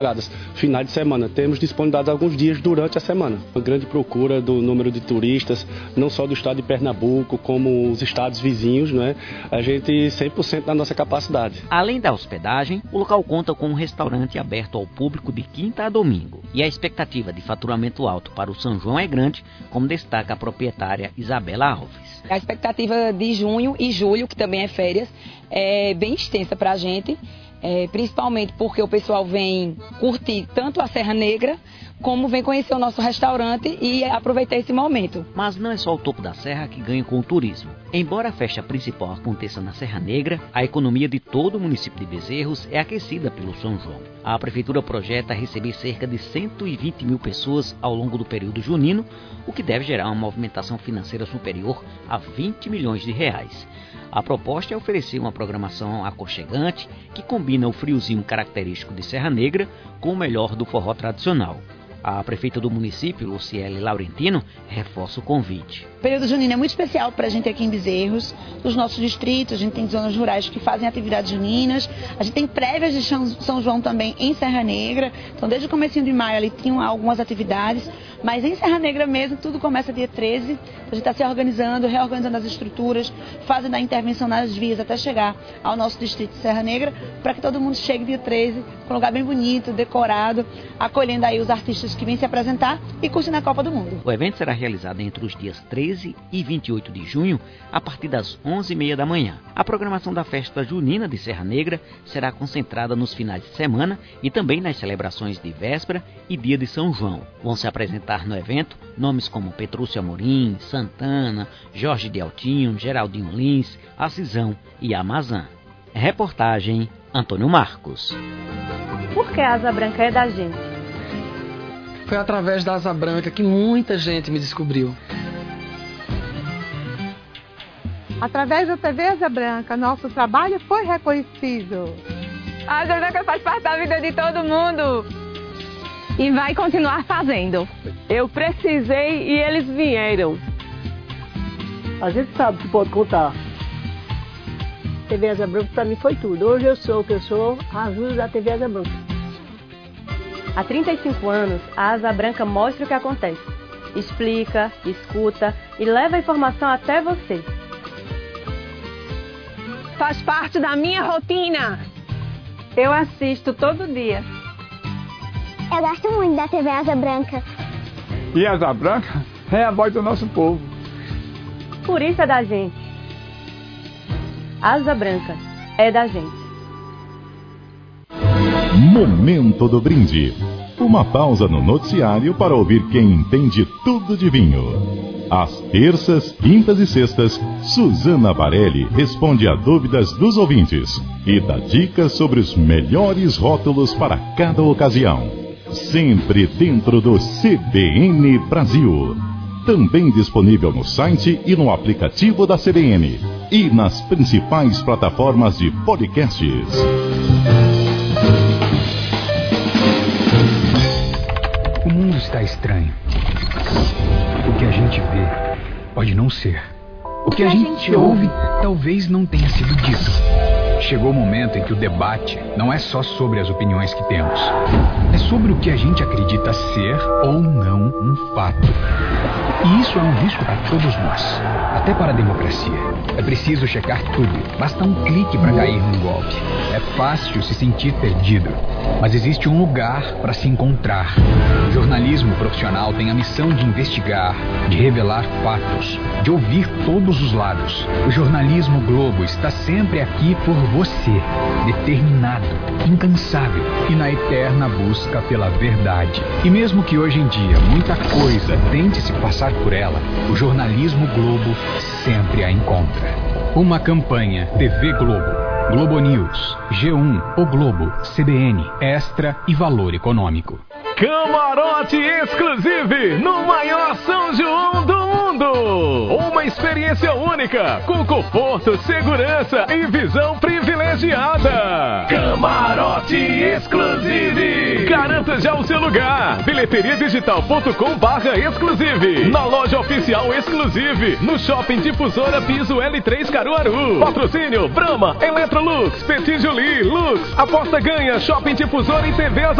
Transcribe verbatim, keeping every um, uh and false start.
Finais de semana, temos disponibilidade alguns dias durante a semana. Uma grande procura do número de turistas, não só do estado de Pernambuco, como os estados vizinhos, né? A gente cem por cento da nossa capacidade. Além da hospedagem, o local conta com um restaurante aberto ao público de quinta a domingo. E a expectativa de faturamento alto para o São João é grande, como destaca a proprietária Isabela Alves. A expectativa de junho e julho, que também é férias, é bem extensa para a gente. É, principalmente porque o pessoal vem curtir tanto a Serra Negra, como vem conhecer o nosso restaurante e aproveitar esse momento. Mas não é só o topo da serra que ganha com o turismo. Embora a festa principal aconteça na Serra Negra, a economia de todo o município de Bezerros é aquecida pelo São João. A prefeitura projeta receber cerca de cento e vinte mil pessoas ao longo do período junino, o que deve gerar uma movimentação financeira superior a vinte milhões de reais. A proposta é oferecer uma programação aconchegante que combina o friozinho característico de Serra Negra com o melhor do forró tradicional. A prefeita do município, Luciele Laurentino, reforça o convite. O período junino é muito especial para a gente aqui em Bezerros, nos nossos distritos. A gente tem zonas rurais que fazem atividades juninas, a gente tem prévias de São João também em Serra Negra. Então, desde o comecinho de maio ali tinham algumas atividades, mas em Serra Negra mesmo tudo começa dia treze. A gente está se organizando, reorganizando as estruturas, fazendo a intervenção nas vias até chegar ao nosso distrito de Serra Negra, para que todo mundo chegue dia treze com um lugar bem bonito, decorado, acolhendo aí os artistas que vêm se apresentar e curtindo a Copa do Mundo. O evento será realizado entre os dias treze e vinte e oito de junho, a partir das onze e meia da manhã. A programação da festa junina de Serra Negra será concentrada nos finais de semana e também nas celebrações de véspera e dia de São João. Vão se apresentar no evento nomes como Petrúcio Amorim, Santana, Jorge de Altinho, Geraldinho Lins, Acisão e Amazã. Reportagem Antônio Marcos. Por que a Asa Branca é da gente? Foi através da Asa Branca que muita gente me descobriu. Através da T V Asa Branca, nosso trabalho foi reconhecido. A Asa Branca faz parte da vida de todo mundo. E vai continuar fazendo. Eu precisei e eles vieram. A gente sabe que pode contar. T V Asa Branca para mim foi tudo. Hoje eu sou o que eu sou, a ajuda da T V Asa Branca. Há trinta e cinco anos, a Asa Branca mostra o que acontece. Explica, escuta e leva a informação até você. Faz parte da minha rotina. Eu assisto todo dia. Eu gosto muito da T V Asa Branca. E a Asa Branca é a voz do nosso povo. Por isso é da gente. Asa Branca é da gente. Momento do Brinde. Uma pausa no noticiário para ouvir quem entende tudo de vinho. Às terças, quintas e sextas, Suzana Varelli responde a dúvidas dos ouvintes e dá dicas sobre os melhores rótulos para cada ocasião. Sempre dentro do C B N Brasil. Também disponível no site e no aplicativo da C B N. E nas principais plataformas de podcasts. O mundo está estranho. O que a gente vê pode não ser. O que a gente ouve talvez não tenha sido dito. Chegou o momento em que o debate não é só sobre as opiniões que temos. É sobre o que a gente acredita ser ou não um fato. E isso é um risco para todos nós, até para a democracia. É preciso checar tudo, basta um clique para cair num golpe. É fácil se sentir perdido, mas existe um lugar para se encontrar. O jornalismo profissional tem a missão de investigar, de revelar fatos, de ouvir todos os lados. O Jornalismo Globo está sempre aqui por você, determinado, incansável e na eterna busca pela verdade. E mesmo que hoje em dia muita coisa tente se passar por ela, o Jornalismo Globo sempre a encontra. Uma campanha T V Globo, Globo News, G um, O Globo, C B N, Extra e Valor Econômico. Camarote Exclusive no maior São João do mundo. Uma experiência única, com conforto, segurança e visão privilegiada. Camarote Exclusive. Garanta já o seu lugar. bilheteria digital ponto com barra exclusive. Na loja oficial Exclusive, no Shopping Difusora Piso L três Caruaru. Patrocínio Brahma, Electrolux, Petit Julie, Lux, Aposta Ganha, Shopping Difusora e T V